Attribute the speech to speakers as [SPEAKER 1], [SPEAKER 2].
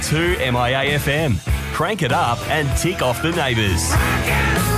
[SPEAKER 1] 2 MIA FM. Crank it up and tick off the neighbours.